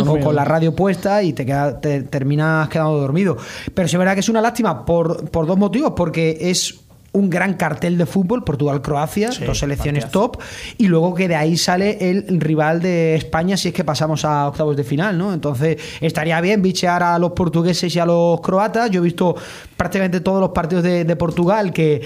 o con la radio puesta y te terminas quedando dormido. Pero sí es verdad que es una lástima por dos motivos, porque es un gran cartel de fútbol, Portugal-Croacia, dos selecciones top, y luego que de ahí sale el rival de España si es que pasamos a octavos de final, ¿no? Entonces estaría bien bichear a los portugueses y a los croatas. Yo he visto prácticamente todos los partidos de Portugal, que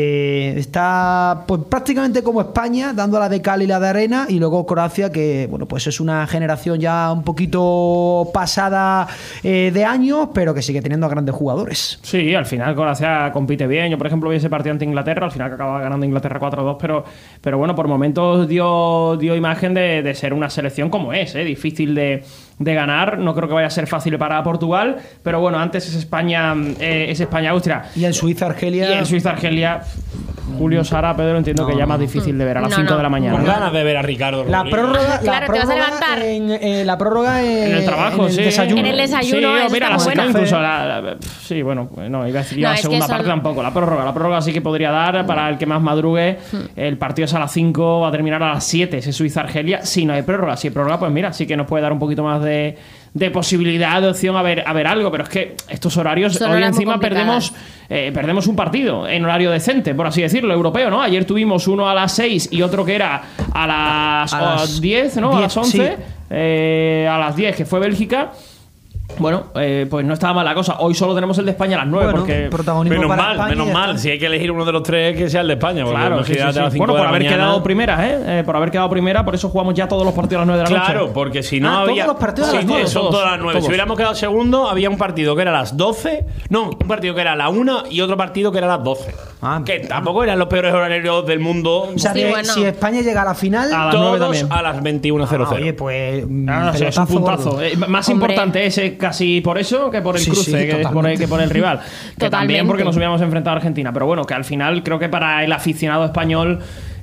está pues prácticamente como España, dando la de cal y la de arena, y luego Croacia, que bueno, pues es una generación ya un poquito pasada de años, pero que sigue teniendo a grandes jugadores. Sí, al final Croacia compite bien. Yo, por ejemplo, vi ese partido ante Inglaterra, al final que acaba ganando Inglaterra 4-2, pero bueno, por momentos dio imagen de ser una selección como es, difícil de ganar. No creo que vaya a ser fácil para Portugal, pero bueno, antes es España-Austria. Y en Suiza-Argelia, Julio, Sara, Pedro, entiendo que ya más difícil de ver a las 5 de la mañana. Con ganas de ver a Ricardo La prórroga, claro, te vas a levantar. La prórroga en el trabajo, en el desayuno. En el desayuno, sí, mira, la bueno. Incluso sí, bueno, no, iba a decir la segunda parte tampoco. La prórroga sí que podría dar para el que más madrugue. El partido es a las 5, va a terminar a las 7, ese Suiza-Argelia. Si no hay prórroga, si hay prórroga, pues mira, sí que nos puede dar un poquito más de posibilidad, de opción a ver algo, pero es que estos horarios hoy encima perdemos un partido en horario decente, por así decirlo, europeo, ¿no? Ayer tuvimos uno a las 6 y otro que era a las 10, ¿no? 10, a las 11, sí. A las 10, que fue Bélgica. Bueno, pues no estaba mal la cosa. Hoy solo tenemos el de España a las 9, bueno, porque menos mal, si hay que elegir uno de los tres, que sea el de España. Claro, sí. Bueno, por haber quedado primera, por haber quedado primera, por eso jugamos ya todos los partidos a las 9 de la noche. Claro, porque si no había... todos los partidos a las 9. Son todas las 9. Todos. Si hubiéramos quedado segundo, había un partido que era a las 12. No, un partido que era a la 1 y otro partido que era a las 12. Que tampoco eran los peores horarios del mundo. O sea, si España llega a la final, a las 9 también. A las 21:00. Oye, pues... es un puntazo. Más importante ese casi por eso que por el cruce, que por el rival. Que también porque nos hubiéramos enfrentado a Argentina. Pero bueno, que al final creo que para el aficionado español,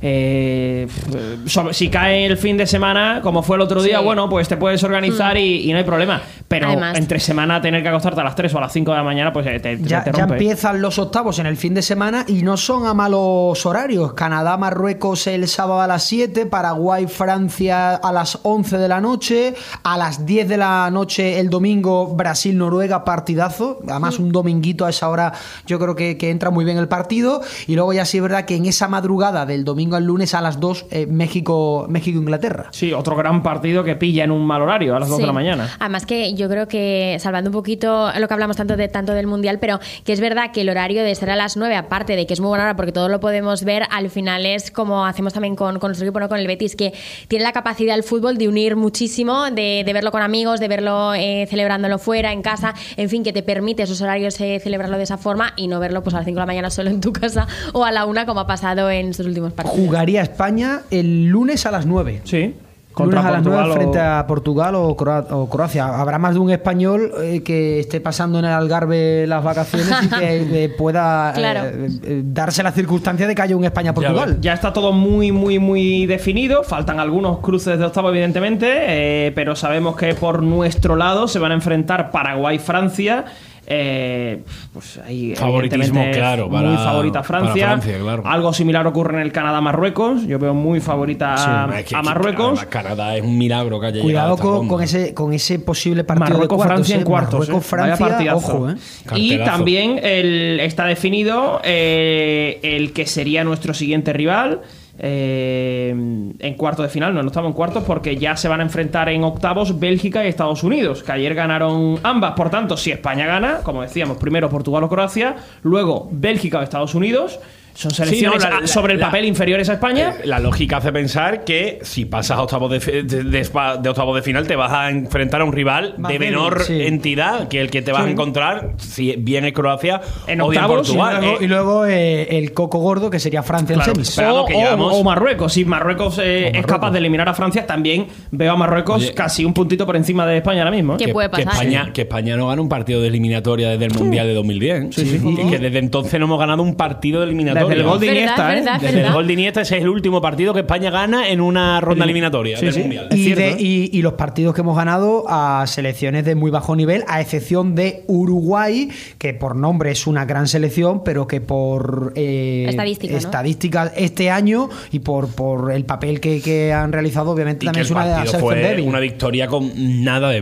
si cae el fin de semana, como fue el otro día, bueno, pues te puedes organizar y no hay problema. Pero además, entre semana tener que acostarte a las 3 o a las 5 de la mañana, pues te rompe. Ya empiezan los octavos en el fin de semana y no son a malos horarios. Canadá-Marruecos el sábado a las 7, Paraguay-Francia a las 11 de la noche, a las 10 de la noche el domingo Brasil-Noruega, partidazo. Además, un dominguito a esa hora yo creo que entra muy bien el partido. Y luego ya sí es verdad que en esa madrugada del domingo al lunes a las 2, México-Inglaterra. Sí, otro gran partido que pilla en un mal horario a las 2 de la mañana. Además que yo creo que, salvando un poquito lo que hablamos tanto del Mundial, pero que es verdad que el horario de estar a las 9, aparte de que es muy buena hora porque todo lo podemos ver, al final es como hacemos también con nuestro equipo, ¿no? Con el Betis, que tiene la capacidad el fútbol de unir muchísimo, de verlo con amigos, de verlo celebrándolo fuera, en casa, en fin, que te permite esos horarios celebrarlo de esa forma y no verlo pues a las 5 de la mañana solo en tu casa o a la 1 como ha pasado en estos últimos partidos. Jugaría España el lunes a las 9. Sí. Contra lunes a las 9 frente a Portugal o Croacia. Habrá más de un español que esté pasando en el Algarve las vacaciones y que pueda darse la circunstancia de que haya un España-Portugal. Ya está todo muy, muy, muy definido. Faltan algunos cruces de octavo, evidentemente, pero sabemos que por nuestro lado se van a enfrentar Paraguay-Francia. Pues ahí favoritismo claro muy favorita Francia, claro. Algo similar ocurre en el Canadá-Marruecos. Yo veo muy favorita a Marruecos. Canadá es un milagro que haya cuidado con ese posible partido Marruecos-Francia en cuartos. Marruecos-Francia, ojo, Y también está definido el que sería nuestro siguiente rival en cuartos de final. No estamos en cuartos porque ya se van a enfrentar en octavos Bélgica y Estados Unidos, que ayer ganaron ambas. Por tanto, si España gana, como decíamos, primero Portugal o Croacia, luego Bélgica o Estados Unidos. Son selecciones sobre el papel inferiores a España. La lógica hace pensar que si pasas a octavos de octavos de final te vas a enfrentar a un rival de menor entidad que el que te vas a encontrar si bien es Croacia en o octavos, bien Portugal. Y luego el coco gordo que sería Francia en semis. O Marruecos. Si Marruecos es capaz de eliminar a Francia, también veo a Marruecos casi un puntito por encima de España ahora mismo. ¿Qué puede pasar? Que España no gana un partido de eliminatoria desde el Mundial de 2010. Y que desde entonces no hemos ganado un partido de eliminatoria. Desde el gol de Iniesta, Desde el gol de Iniesta, ese es el último partido que España gana en una ronda eliminatoria del Mundial. Y los partidos que hemos ganado a selecciones de muy bajo nivel, a excepción de Uruguay, que por nombre es una gran selección, pero que por estadísticas este año y por el papel que han realizado, obviamente también es una selección débil. Una victoria con nada de